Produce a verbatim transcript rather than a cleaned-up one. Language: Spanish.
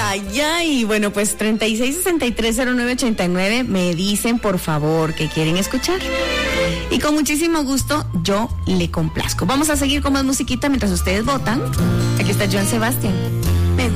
Ay, ay, bueno, pues treinta y seis sesenta y tres cero nueve ochenta y nueve me dicen por favor que quieren escuchar. Y con muchísimo gusto yo le complazco. Vamos a seguir con más musiquita mientras ustedes votan. Aquí está Joan Sebastián.